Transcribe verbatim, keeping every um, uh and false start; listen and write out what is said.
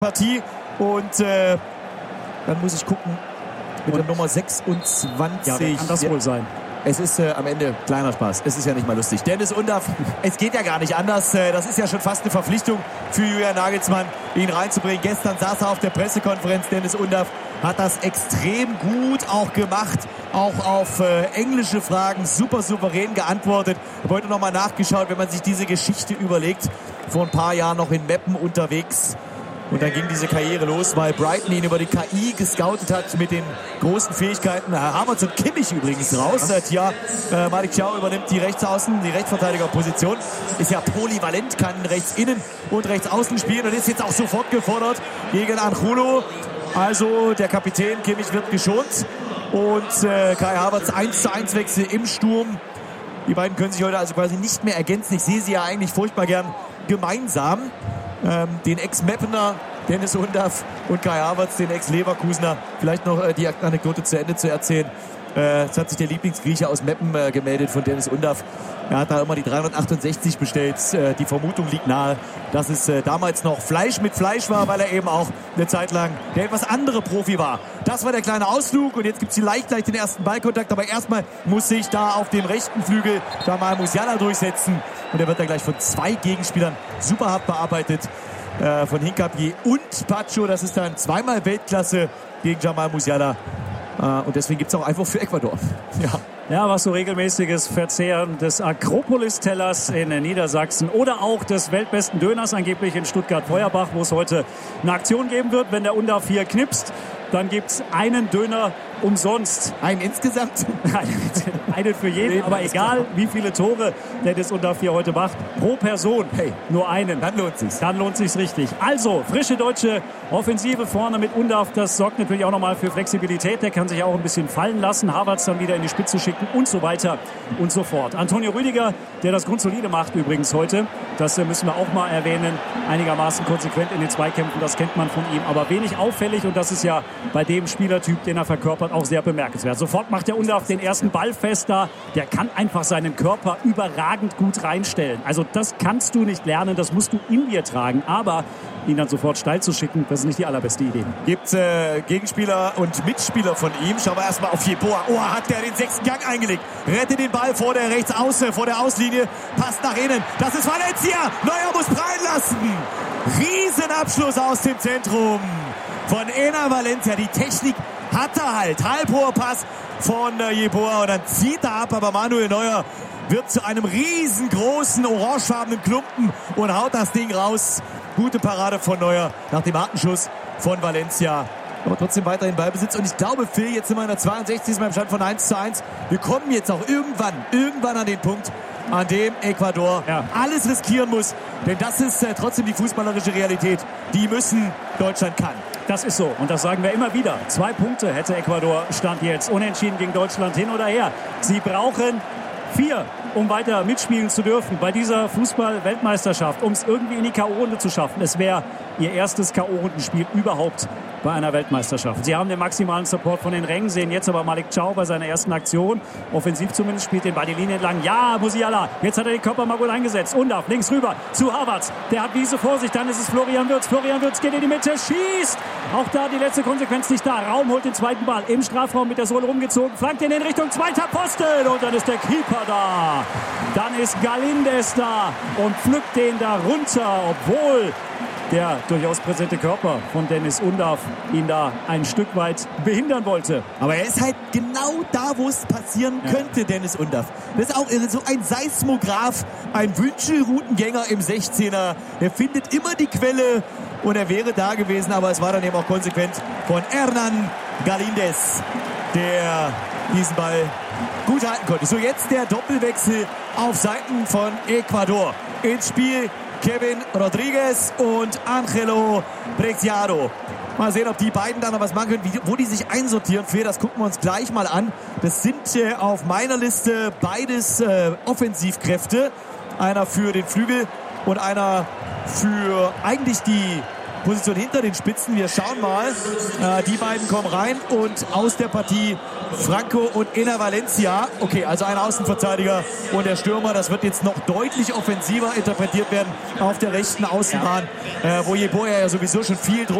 Partie und äh, dann muss ich gucken mit und der Nummer sechsundzwanzig. Ja, wer kann das wohl sein? Es ist äh, am Ende kleiner Spaß. Es ist ja nicht mal lustig. Dennis Undaff, es geht ja gar nicht anders. Äh, das ist ja schon fast eine Verpflichtung für Julian Nagelsmann, ihn reinzubringen. Gestern saß er auf der Pressekonferenz. Dennis Undaff hat das extrem gut auch gemacht. Auch auf äh, englische Fragen super souverän geantwortet. Ich habe heute nochmal nachgeschaut, wenn man sich diese Geschichte überlegt. Vor ein paar Jahren noch in Meppen unterwegs. Und dann ging diese Karriere los, weil Brighton ihn über die K I gescoutet hat mit den großen Fähigkeiten. Herr Havertz und Kimmich übrigens raus. Seit Jahr äh, Malik Thiaw übernimmt die Rechtsaußen, die Rechtsverteidigerposition. Ist ja polyvalent, kann rechts innen und rechts außen spielen und ist jetzt auch sofort gefordert gegen Angulo. Also der Kapitän Kimmich wird geschont. Und äh, Kai Havertz eins zu eins Wechsel im Sturm. Die beiden können sich heute also quasi nicht mehr ergänzen. Ich sehe sie ja eigentlich furchtbar gern gemeinsam. Ähm, den Ex-Meppener Dennis Undaff und Kai Havertz, den Ex-Leverkusener. Vielleicht noch äh, die Anekdote zu Ende zu erzählen. Äh, es hat sich der Lieblingsgrieche aus Meppen äh, gemeldet von Dennis Undaff. Er hat da immer die dreihundertachtundsechzig bestellt. Äh, die Vermutung liegt nahe, dass es äh, damals noch Fleisch mit Fleisch war, weil er eben auch eine Zeit lang der etwas andere Profi war. Das war der kleine Ausflug und jetzt gibt es vielleicht gleich den ersten Ballkontakt. Aber erstmal muss sich da auf dem rechten Flügel Jamal Musiala durchsetzen. Und er wird da gleich von zwei Gegenspielern super hart bearbeitet. Äh, von Hincapie und Pacho. Das ist dann zweimal Weltklasse gegen Jamal Musiala. Äh, und deswegen gibt es auch einfach für Ecuador. Ja. Ja, was so regelmäßiges Verzehren des Akropolis-Tellers in Niedersachsen oder auch des weltbesten Döners angeblich in Stuttgart-Feuerbach, wo es heute eine Aktion geben wird. Wenn der Undaff hier knipst, dann gibt es einen Döner umsonst. Einen insgesamt? Einen für jeden, aber egal wie viele Tore Dennis Undaff hier heute macht, pro Person, hey, nur einen. Dann lohnt sich's. Dann lohnt sich's richtig. Also, frische deutsche Offensive vorne mit Undaff, das sorgt natürlich auch nochmal für Flexibilität. Der kann sich auch ein bisschen fallen lassen, Havertz dann wieder in die Spitze schicken und so weiter und so fort. Antonio Rüdiger, der das grundsolide macht übrigens heute, das müssen wir auch mal erwähnen, einigermaßen konsequent in den Zweikämpfen, das kennt man von ihm, aber wenig auffällig und das ist ja bei dem Spielertyp, den er verkörpert, auch sehr bemerkenswert. Sofort macht der Undaff den ersten Ball fest da. Der kann einfach seinen Körper überragend gut reinstellen. Also das kannst du nicht lernen, das musst du in dir tragen. Aber ihn dann sofort steil zu schicken, das ist nicht die allerbeste Idee. Gibt äh, Gegenspieler und Mitspieler von ihm. Schauen wir erstmal auf Jeboa. Oh, hat der den sechsten Gang eingelegt. Rettet den Ball vor der Rechtsaußen, vor der Auslinie. Passt nach innen. Das ist Valencia. Neuer muss prallen lassen. Riesenabschluss aus dem Zentrum von Ener Valencia. Die Technik hat er halt. Halbhoher Pass von äh, Jeboa und dann zieht er ab. Aber Manuel Neuer wird zu einem riesengroßen orangefarbenen Klumpen und haut das Ding raus. Gute Parade von Neuer nach dem harten Schuss von Valencia. Aber trotzdem weiterhin Ballbesitz. Und ich glaube, Phil, jetzt sind wir in der zweiundsechzigsten beim Stand von eins zu eins. Wir kommen jetzt auch irgendwann, irgendwann an den Punkt, an dem Ecuador ja. alles riskieren muss. Denn das ist äh, trotzdem die fußballerische Realität. Die müssen Deutschland kann. Das ist so. Und das sagen wir immer wieder. Zwei Punkte hätte Ecuador Stand jetzt. Unentschieden gegen Deutschland hin oder her. Sie brauchen vier, um weiter mitspielen zu dürfen bei dieser Fußball-Weltmeisterschaft, um es irgendwie in die K O-Runde zu schaffen. Es wäre ihr erstes K O-Rundenspiel überhaupt bei einer Weltmeisterschaft. Sie haben den maximalen Support von den Rängen, sehen jetzt aber Malik Thiaw bei seiner ersten Aktion. Offensiv zumindest, spielt den bei die Linie entlang. Ja, Musiala, jetzt hat er den Körper mal gut eingesetzt. Undaff, links rüber zu Havertz. Der hat Wiese vor sich, dann ist es Florian Wirtz. Florian Wirtz geht in die Mitte, schießt. Auch da die letzte Konsequenz nicht da. Raum holt den zweiten Ball im Strafraum mit der Sohle rumgezogen, flankt ihn in Richtung zweiter Posten und dann ist der Keeper da. Dann ist Galíndez da und pflückt den da runter, obwohl der durchaus präsente Körper von Dennis Undaff ihn da ein Stück weit behindern wollte. Aber er ist halt genau da, wo es passieren ja. könnte, Dennis Undaff. Das ist auch so ein Seismograph, ein Wünschelroutengänger im sechzehner. Er findet immer die Quelle und er wäre da gewesen, aber es war dann eben auch konsequent von Hernan Galíndez, der diesen Ball gut halten konnte. So, jetzt der Doppelwechsel auf Seiten von Ecuador. Ins Spiel Kevin Rodriguez und Angelo Preciado. Mal sehen, ob die beiden dann noch was machen können, wie, wo die sich einsortieren. Für das gucken wir uns gleich mal an. Das sind äh, auf meiner Liste beides äh, Offensivkräfte. Einer für den Flügel und einer für eigentlich die Position hinter den Spitzen. Wir schauen mal. Äh, die beiden kommen rein und aus der Partie Franco und Enner Valencia. Okay, also ein Außenverteidiger und der Stürmer. Das wird jetzt noch deutlich offensiver interpretiert werden auf der rechten Außenbahn, ja. äh, wo Yeboah ja sowieso schon viel Druck